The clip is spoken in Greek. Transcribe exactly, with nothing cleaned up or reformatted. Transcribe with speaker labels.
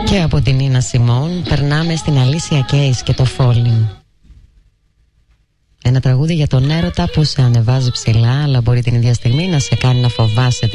Speaker 1: Και από την Νίνα Σιμών περνάμε στην Αλίσια Κέις και το Falling. Ένα τραγούδι για τον έρωτα που σε ανεβάζει ψηλά, αλλά μπορεί την ίδια στιγμή να σε κάνει να φοβάσαι